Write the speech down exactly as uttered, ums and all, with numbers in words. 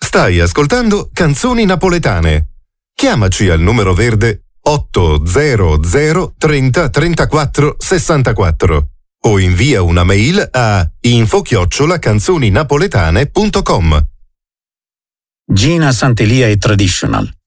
Stai ascoltando Canzoni Napoletane. Chiamaci al numero verde otto zero zero trenta trentaquattro sessantaquattro o invia una mail a info chiocciola canzoninapoletane punto com. Gina Sant'Elia e Traditional,